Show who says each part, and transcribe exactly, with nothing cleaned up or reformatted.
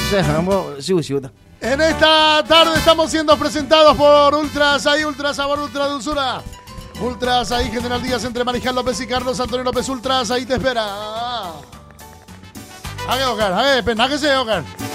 Speaker 1: En esta tarde estamos siendo presentados por Ultras, ahí Ultra Sabor, Ultra Dulzura. Ultras, ahí General Díaz entre Marijal López y Carlos Antonio López. Ultras, ahí te espera. Haga hogar, haga pena, que se hogar.